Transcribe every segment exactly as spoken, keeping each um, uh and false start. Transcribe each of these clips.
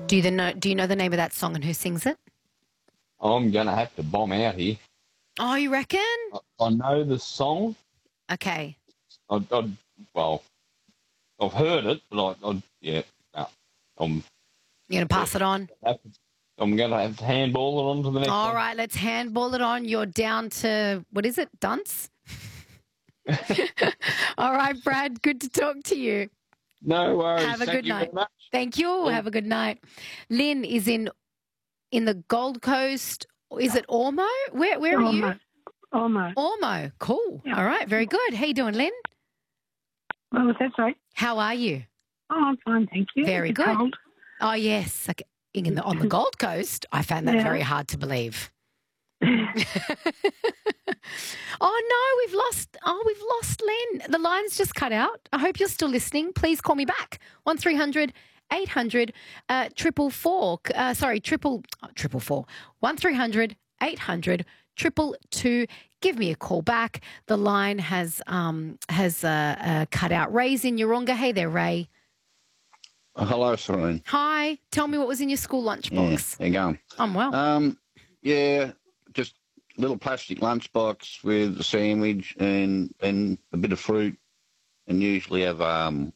Do you the know? Do you know the name of that song and who sings it? I'm going to have to bomb out here. Oh, you reckon? I, I know the song. Okay. I, I, well, I've heard it, but I, I yeah, no, I'm. You're going to pass yeah, it on? I'm going to have to handball it on to the next All one. right, let's handball it on. You're down to, what is it, dunce? All right, Brad, good to talk to you. No worries. Have a Thank good you night. very much. Thank you. Yeah. Have a good night. Lynn is in in the Gold Coast. Is it Ormo? Where where are you? Ormo. Ormo. Cool. Yeah. All right, very good. How you doing, Lynn? Well, that's right. How are you? Oh, I'm fine, thank you. Very It's good. cold. Oh, yes. Okay. In the, on the Gold Coast, I found that Yeah. very hard to believe. Oh, no, we've lost, oh, we've lost Lynn. The line's just cut out. I hope you're still listening. Please call me back. one three hundred eight hundred uh, triple four. Uh, sorry, triple, oh, triple four. one three hundred eight hundred triple two. Give me a call back. The line has um, has uh, uh, cut out. Ray's in Yeronga. Hey there, Ray. Oh, hello, Serene. Hi. Tell me what was in your school Yeah, lunchbox. there you go. I'm well. Um, yeah, just a little plastic lunchbox with a sandwich and and a bit of fruit, and usually have um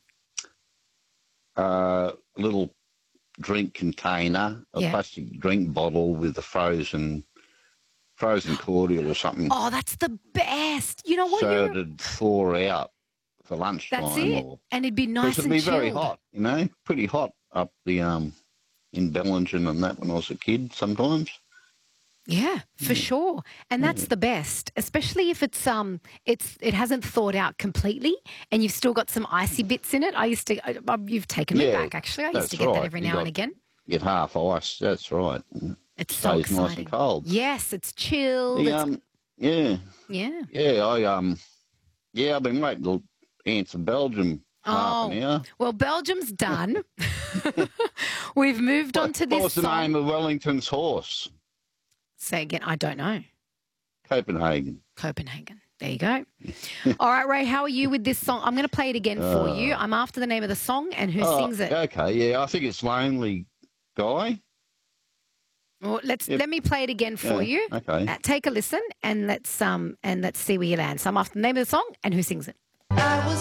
a little drink container, a Yeah. plastic drink bottle with a frozen frozen cordial or something, Oh, that's the best. You know what? so You're- it'd thaw out for lunchtime. That's it. Or, And it'd be nice because it'd and be very chilled. hot, you know, pretty hot up the um in Bellingen and that when I was a kid sometimes. Yeah, for sure. And that's the best, especially if it's um it's it hasn't thawed out completely and you've still got some icy bits in it. I used to I, I- you've taken me Yeah, back actually. I used that's to get that right. every You now and got- again. Get half ice, that's right. It's so Stays nice exciting. and cold. Yes, it's chilled. The, it's, um, yeah, yeah. yeah, I um, yeah, I've been waiting to answer Belgium half an Oh, hour. well, Belgium's done. We've moved on to What this was the song. name of Wellington's horse? Say again. I don't know. Copenhagen. Copenhagen. There you go. All right, Ray, how are you with this song? I'm going to play it again for you. I'm after the name of the song and who Oh, sings it. Okay, yeah, I think it's Lonely Guy. Well, let's Yep. let me play it again for Yeah, you. okay. Uh, take a listen and let's um and let's see where you land. So I'm after the name of the song and who sings it. I was